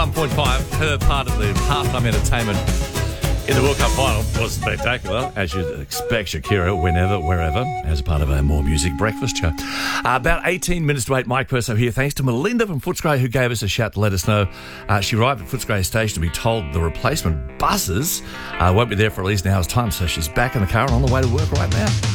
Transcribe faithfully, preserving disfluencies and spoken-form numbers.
one point five, her part of the halftime entertainment in the World Cup final was spectacular, as you'd expect. Shakira, whenever, wherever, as a part of our More Music breakfast show. Uh, about eighteen minutes to eight, Mike Perso here. Thanks to Melinda from Footscray, who gave us a shout to let us know. Uh, she arrived at Footscray Station to be told the replacement buses uh, won't be there for at least an hour's time, so she's back in the car and on the way to work right now.